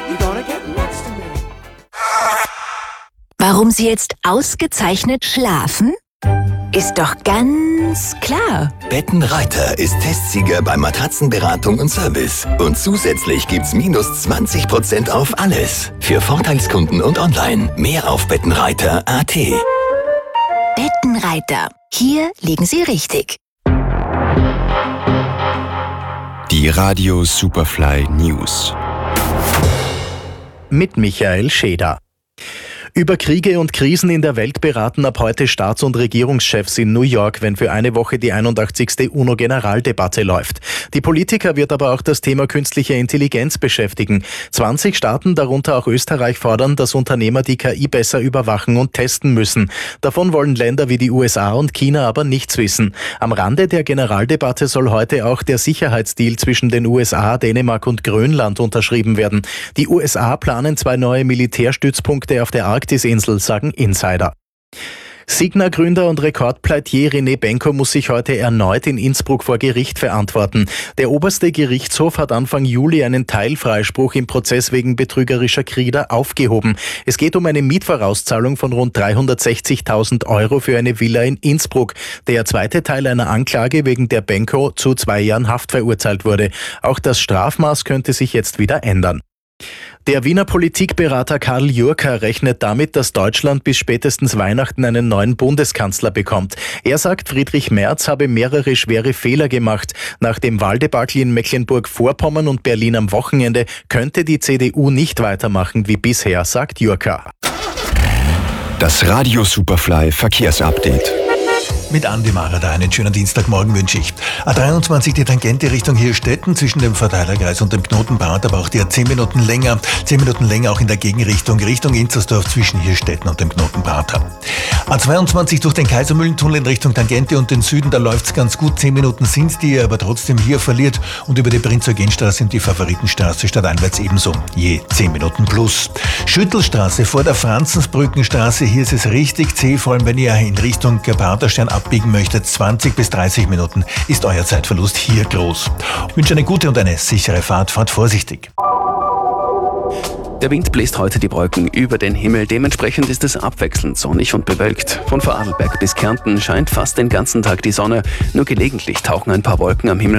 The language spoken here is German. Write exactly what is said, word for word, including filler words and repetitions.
you're gonna get next to me. Warum Sie jetzt ausgezeichnet schlafen? Ist doch ganz klar. Bettenreiter ist Testsieger bei Matratzenberatung und Service. Und zusätzlich gibt's minus zwanzig Prozent auf alles. Für Vorteilskunden und online. Mehr auf bettenreiter punkt a t. Bettenreiter. Hier liegen Sie richtig. Die Radio Superfly News. Mit Michael Scheder. Über Kriege und Krisen in der Welt beraten ab heute Staats- und Regierungschefs in New York, wenn für eine Woche die einundachtzigste UNO-Generaldebatte läuft. Die Politiker wird aber auch das Thema künstliche Intelligenz beschäftigen. zwanzig Staaten, darunter auch Österreich, fordern, dass Unternehmer die K I besser überwachen und testen müssen. Davon wollen Länder wie die U S A und China aber nichts wissen. Am Rande der Generaldebatte soll heute auch der Sicherheitsdeal zwischen den U S A, Dänemark und Grönland unterschrieben werden. Die U S A planen zwei neue Militärstützpunkte auf der Arktis. Insel, sagen Insider. Signa-Gründer und Rekordpleitier René Benko muss sich heute erneut in Innsbruck vor Gericht verantworten. Der oberste Gerichtshof hat Anfang Juli einen Teilfreispruch im Prozess wegen betrügerischer Kredite aufgehoben. Es geht um eine Mietvorauszahlung von rund dreihundertsechzigtausend Euro für eine Villa in Innsbruck. Der zweite Teil einer Anklage, wegen der Benko zu zwei Jahren Haft verurteilt wurde. Auch das Strafmaß könnte sich jetzt wieder ändern. Der Wiener Politikberater Karl Jurka rechnet damit, dass Deutschland bis spätestens Weihnachten einen neuen Bundeskanzler bekommt. Er sagt, Friedrich Merz habe mehrere schwere Fehler gemacht. Nach dem Wahldebakel in Mecklenburg-Vorpommern und Berlin am Wochenende könnte die C D U nicht weitermachen wie bisher, sagt Jurka. Das Radio Superfly Verkehrsupdate. Mit Andi Marada einen schönen Dienstagmorgen wünsche ich. A dreiundzwanzig die Tangente Richtung Hirstetten zwischen dem Verteilerkreis und dem Knotenbad, aber auch die zehn Minuten länger, zehn Minuten länger auch in der Gegenrichtung Richtung Inzersdorf zwischen Hirstetten und dem Knotenbad. A zweiundzwanzig durch den Kaisermühlentunnel in Richtung Tangente und den Süden, da läuft's ganz gut, zehn Minuten sind's, die ihr aber trotzdem hier verliert, und über die Prinz-Eugen-Straße und die Favoritenstraße stadteinwärts ebenso, je zehn Minuten plus. Schüttelstraße vor der Franzensbrückenstraße, hier ist es richtig zäh, vor allem wenn ihr in Richtung Paterstern abbiegen möchtet, zwanzig bis dreißig Minuten ist euer Zeitverlust hier groß. Ich wünsche eine gute und eine sichere Fahrt, fahrt vorsichtig. Der Wind bläst heute die Wolken über den Himmel. Dementsprechend ist es abwechselnd sonnig und bewölkt. Von Vorarlberg bis Kärnten scheint fast den ganzen Tag die Sonne. Nur gelegentlich tauchen ein paar Wolken am Himmel